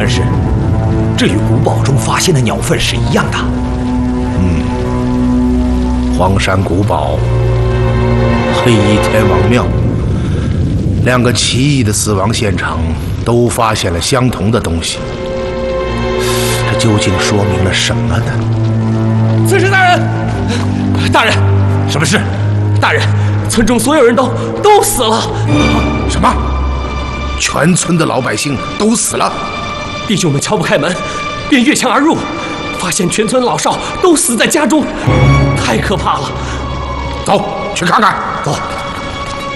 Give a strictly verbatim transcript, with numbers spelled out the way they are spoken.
但是这与古堡中发现的鸟粪是一样的。 嗯，荒山古堡、黑衣天王庙，两个奇异的死亡现场都发现了相同的东西，这究竟说明了什么呢？ 村神大人，大人， 什么事？ 大人，村中所有人都都死了。 什么？全村的老百姓都死了？ 弟兄们敲不开门，便越墙而入，发现全村老少都死在家中，太可怕了。 走去看看。 走。